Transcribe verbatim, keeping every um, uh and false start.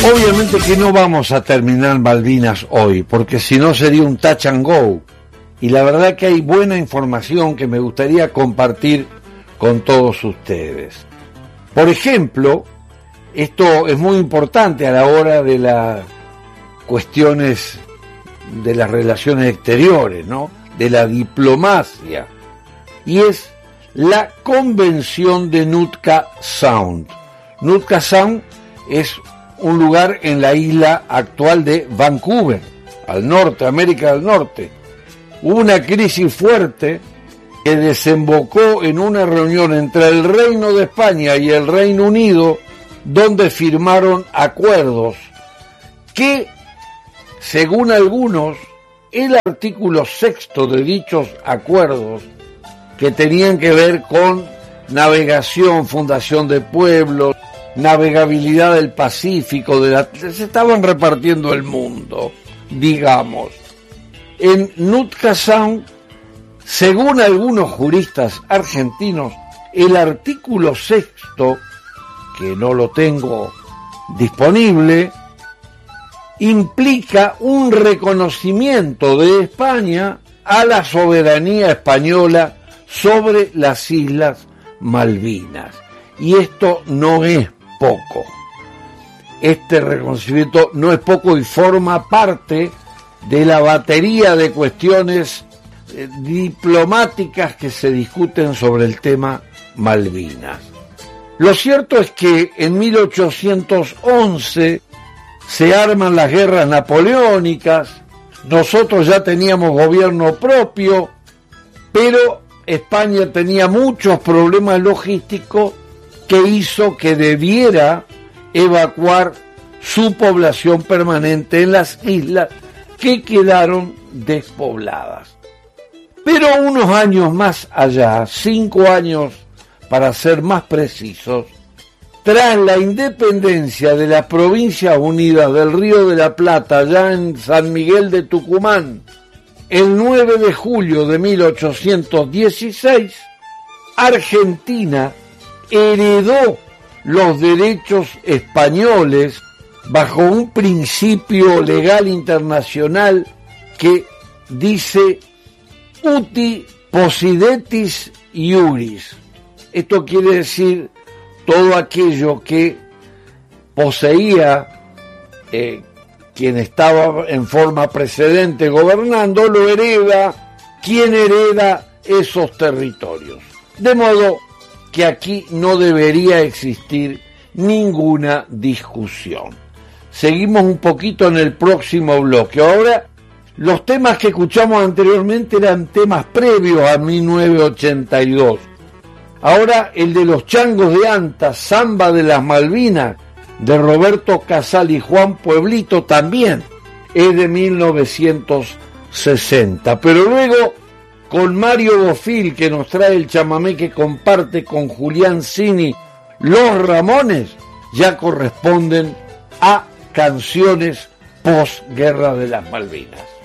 Obviamente que no vamos a terminar Malvinas hoy, porque si no sería un touch and go. Y la verdad que hay buena información que me gustaría compartir con todos ustedes. Por ejemplo, esto es muy importante a la hora de las cuestiones de las relaciones exteriores, ¿no? De la diplomacia. Y es la Convención de Nootka Sound. Nootka Sound es un lugar en la isla actual de Vancouver, al norte, América del Norte. Hubo una crisis fuerte que desembocó en una reunión entre el Reino de España y el Reino Unido, donde firmaron acuerdos que, según algunos, el artículo sexto de dichos acuerdos, que tenían que ver con navegación, fundación de pueblos, navegabilidad del Pacífico, de la, se estaban repartiendo el mundo, digamos. En Nootka Sound, según algunos juristas argentinos, el artículo sexto, que no lo tengo disponible, implica un reconocimiento de España a la soberanía española sobre las Islas Malvinas. Y esto no es poco. Este reconocimiento no es poco y forma parte de la batería de cuestiones eh, diplomáticas que se discuten sobre el tema Malvinas. Lo cierto es que en mil ochocientos once se arman las guerras napoleónicas, nosotros ya teníamos gobierno propio, pero España tenía muchos problemas logísticos que hizo que debiera evacuar su población permanente en las islas que quedaron despobladas. Pero unos años más allá, cinco años para ser más precisos, tras la independencia de las Provincias Unidas del Río de la Plata, allá en San Miguel de Tucumán, el nueve de julio de mil ochocientos dieciséis, Argentina heredó los derechos españoles bajo un principio legal internacional que dice uti possidetis iuris. Esto quiere decir todo aquello que poseía eh, quien estaba en forma precedente gobernando, lo hereda quien hereda esos territorios. De modo que aquí no debería existir ninguna discusión. Seguimos un poquito en el próximo bloque. Ahora, los temas que escuchamos anteriormente eran temas previos a mil novecientos ochenta y dos. Ahora el de los changos de Anta, Samba de las Malvinas, de Roberto Casal y Juan Pueblito, también es de mil novecientos sesenta. Pero luego, con Mario Bofil, que nos trae el chamamé que comparte con Julián Cini, Los Ramones, ya corresponden a canciones posguerra de las Malvinas.